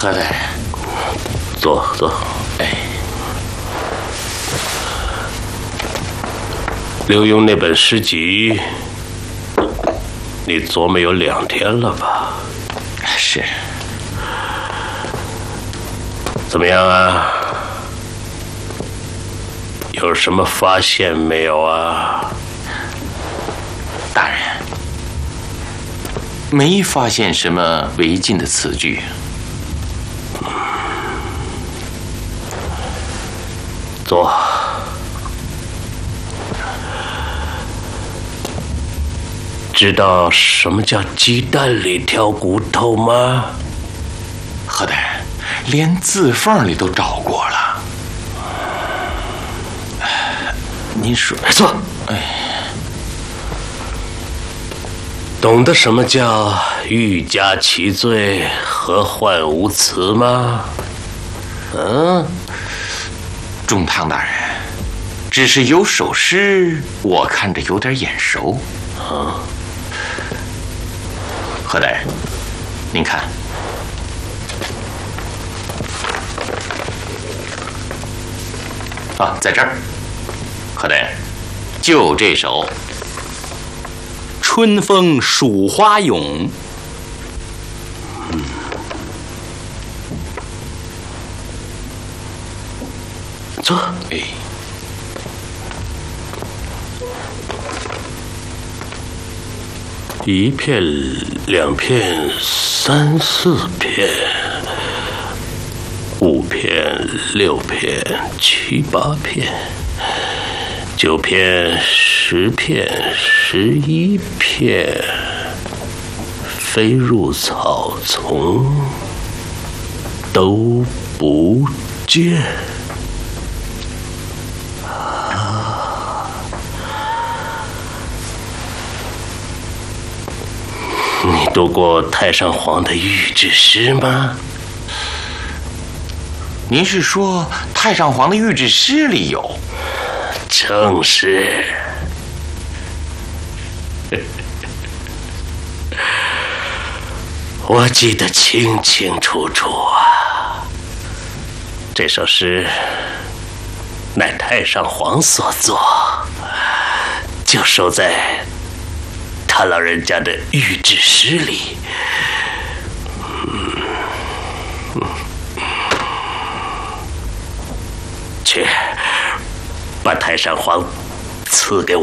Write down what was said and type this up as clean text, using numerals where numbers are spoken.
何大人， 坐。 哎， 刘墉那本诗集，你琢磨有2天了吧？ 是。 怎么样啊？有什么发现没有啊？ 大人，没发现什么违禁的词句。 坐。知道什么叫鸡蛋里挑骨头吗？ 何大人，连字缝里都找过了。您说， 坐。懂得什么叫欲加其罪，何患无辞吗？ 中堂大人，只是有首诗，我看着有点眼熟。何大人，您看，在这儿。何大人，就这首《春风蜀花咏》。 坐。1片、2片、3、4片、5片、6片、7、8片、9片、10片、11片，飞入草丛，都不见。你读过太上皇的御制诗吗？ 您是说太上皇的御制诗里有？ 正是。我记得清清楚楚啊。这首诗乃太上皇所作，就收在他老人家的御制诗里。去，把太上皇赐给我。